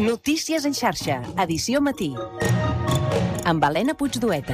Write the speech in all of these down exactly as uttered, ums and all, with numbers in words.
Notícies en xarxa, edició matí. Amb Helena Puigdueta.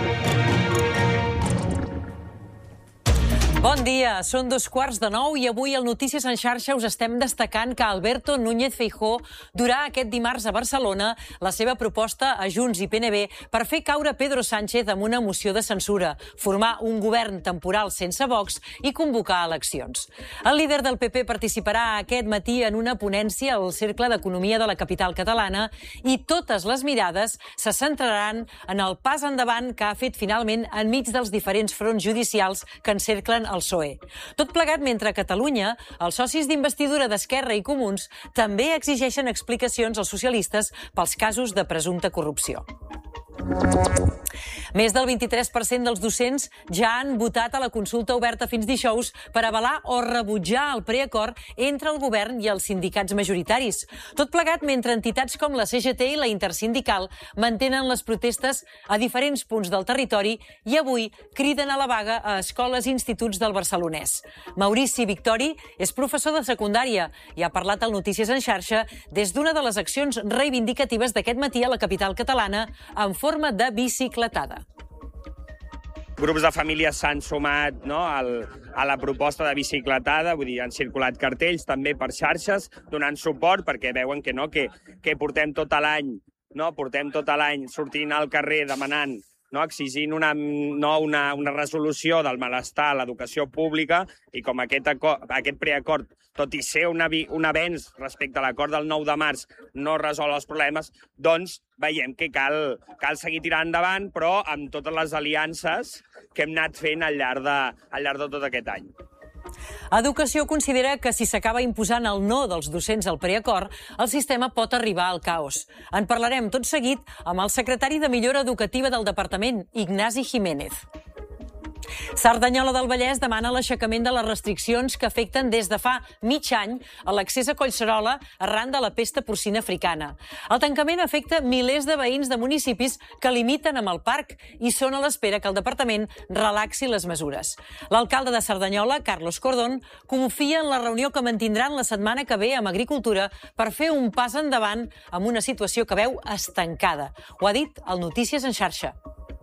Bon dia, són dos quarts de nou i avui al Notícies en xarxa us estem destacant que Alberto Núñez Feijóo durà aquest dimarts a Barcelona la seva proposta a Junts i P N B per fer caure Pedro Sánchez amb una moció de censura, formar un govern temporal sense Vox i convocar eleccions. El líder del P P participarà aquest matí en una ponència al Cercle d'Economia de la capital catalana i totes les mirades se centraran en el pas endavant que ha fet finalment enmig dels diferents fronts judicials que encerclen el P S O E. Tot plegat mentre a Catalunya els socis d'investidura d'Esquerra i Comuns també exigeixen explicacions als socialistes pels casos de presumpta corrupció. Més del vint-i-tres per cent dels docents ja han votat a la consulta oberta fins dijous per avalar o rebutjar el preacord entre el govern i els sindicats majoritaris. Tot plegat mentre entitats com la C G T i la Intersindical mantenen les protestes a diferents punts del territori i avui criden a la vaga a escoles i instituts del Barcelonès. Maurici Victori és professor de secundària i ha parlat al Notícies en xarxa des d'una de les accions reivindicatives d'aquest matí a la capital catalana en forma de bicicletada. Grups de famílies s'han sumat no, al, a la proposta de bicicletada, vull dir, han circulat cartells també per xarxes, donant suport perquè veuen que no, que, que portem tot l'any, no, portem tot l'any sortint al carrer demanant, no, exigint una, no, una, una resolució del malestar a l'educació pública i com aquest, acord, aquest preacord, tot i ser un, un avenç respecte a l'acord del nou de març, no resol els problemes, doncs veiem que cal, cal seguir tirant endavant, però amb totes les aliances que hem anat fent al llarg de, al llarg de tot aquest any. Educació considera que si s'acaba imposant el no dels docents al preacord, el sistema pot arribar al caos. En parlarem tot seguit amb el secretari de Millora Educativa del Departament, Ignasi Jiménez. Cerdanyola del Vallès demana l'aixecament de les restriccions que afecten des de fa mig any a l'accés a Collserola arran de la pesta porcina africana. El tancament afecta milers de veïns de municipis que limiten amb el parc i són a l'espera que el departament relaxi les mesures. L'alcalde de Cerdanyola, Carlos Cordón, confia en la reunió que mantindran la setmana que ve amb Agricultura per fer un pas endavant amb una situació que veu estancada. Ho ha dit al Notícies en xarxa.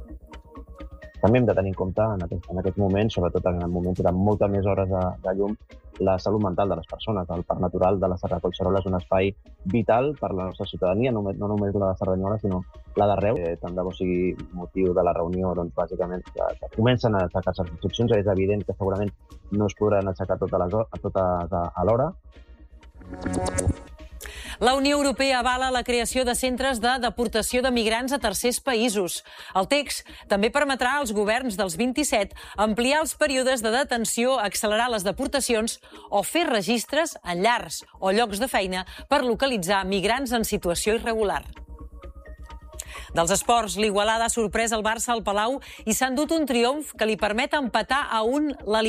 També hem de tenir en compte en aquests, en aquests moments, sobretot en moments de moltes més hores de, de llum, la salut mental de les persones. El Parc Natural de la Serra de Collserola és un espai vital per la nostra ciutadania, no, no només la de Cerdanyola, sinó la d'arreu. Eh, tant de bo sigui motiu de la reunió, doncs, bàsicament, que, que comencen a aixecar-se les restriccions. És evident que segurament no es podran aixecar totes, les, totes a, a l'hora. La Unió Europea avala la creació de centres de deportació de migrants a tercers països. El text també permetrà als governs dels vint-i-set ampliar els períodes de detenció, accelerar les deportacions o fer registres en llars o llocs de feina per localitzar migrants en situació irregular. Dels esports, l'Igualada ha sorprès el Barça al Palau i s'ha endut un triomf que li permet empatar a un la